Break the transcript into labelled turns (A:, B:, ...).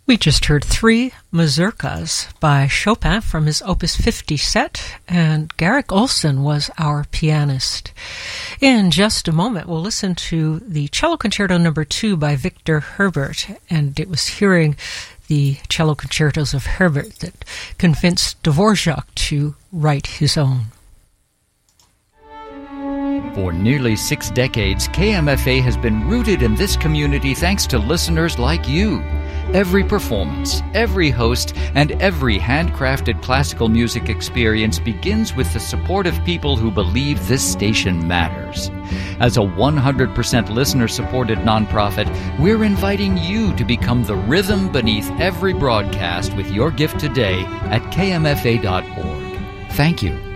A: We just heard 3 mazurkas by Chopin from his Opus 50 set, and Garrick Olson was our pianist. In just a moment, we'll listen to the Cello Concerto No. 2 by Victor Herbert, and it was hearing the cello concertos of Herbert that convinced Dvorak to write his own.
B: For nearly 6 decades, KMFA has been rooted in this community thanks to listeners like you. Every performance, every host, and every handcrafted classical music experience begins with the support of people who believe this station matters. As a 100% listener-supported nonprofit, we're inviting you to become the rhythm beneath every broadcast with your gift today at kmfa.org. Thank you.